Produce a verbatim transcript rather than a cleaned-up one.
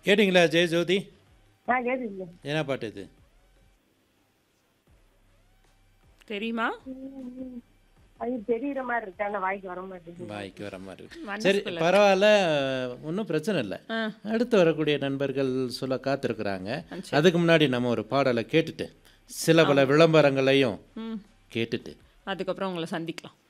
கேட்டிங்களா ஜெயஜோதி? ஆ கேக்குதுங்க. என்ன பாட்டு இது? தெரியுமா? ம். அது தெரியுற மாதிரி இருக்கு. ஆனா வாய்க்கு வர மாட்டேங்குது. வாய்க்கு வர மாதிரி இருக்கு. சரி, மனசுக்குள்ள இருக்கு. பரவாயில்ல, ஒன்றும் பிரச்சனை இல்லை. ஆ, அடுத்து வரக்கூடிய நண்பர்கள் சொல்ல காத்திருக்கிறாங்க. ஆ, சரி. அதுக்கு முன்னாடி நம்ம ஒரு பாடலை கேட்டுட்டு சில பல விளம்பரங்களையும் ம் கேட்டுட்டு அதுக்கப்புறம் உங்களை சந்திக்கலாம்.